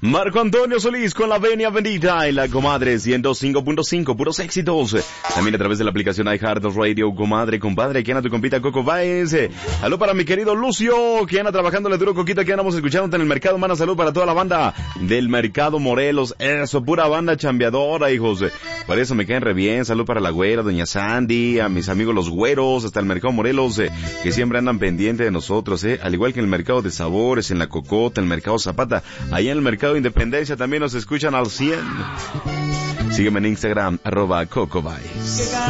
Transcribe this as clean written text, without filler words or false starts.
Marco Antonio Solís con la venia bendita y la comadre 105.5, puros éxitos. También a través de la aplicación iHeartRadio, comadre, compadre, que anda tu compita Coco Baez. Salud para mi querido Lucio, que anda trabajándole duro, Coquita, que andamos escuchándote en el mercado. Manda salud para toda la banda del Mercado Morelos. Eso, pura banda chambeadora, hijos. Por eso me caen re bien. Salud para la güera, doña Sandy, a mis amigos los güeros, hasta el Mercado Morelos, que siempre andan pendientes de nosotros, al igual que en el Mercado de Sabores, en la Cocota, el Mercado Zapata, allá en el Mercado Independencia también nos escuchan al 100. Sígueme en Instagram, @CocoBaez.